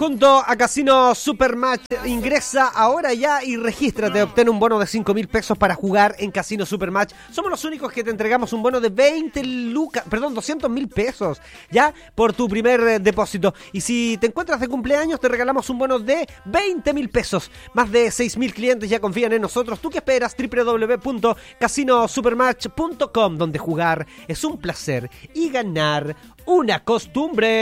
junto a Casino Supermatch. Ingresa ahora ya y regístrate. Obtén un bono de 5.000 pesos para jugar en Casino Supermatch. Somos los únicos que te entregamos un bono de 200.000 pesos ya por tu primer depósito. Y si te encuentras de cumpleaños, te regalamos un bono de 20.000 pesos. Más de 6.000 clientes ya confían en nosotros. ¿Tú qué esperas? www.casinosupermatch.com, donde jugar es un placer y ganar una costumbre.